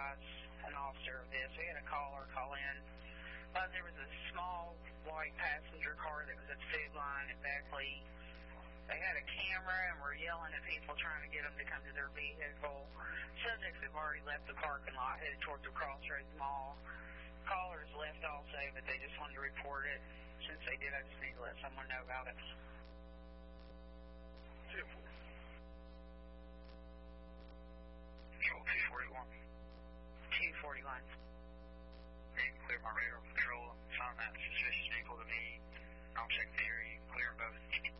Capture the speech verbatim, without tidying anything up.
advise an officer of this. We had a caller call in. Uh, there was a small white passenger car that was at the food line at Beckley. They had a camera and were yelling at people trying to get them to come to their vehicle. Subjects have already left the parking lot, headed towards the Crossroads Mall. Callers left also, but they just wanted to report it. Since they did, I just need to let someone know about it. Control two forty-one. two forty-one. You can clear my radar control. Found that suspicious vehicle to me. I'll check the area. You can clear them both.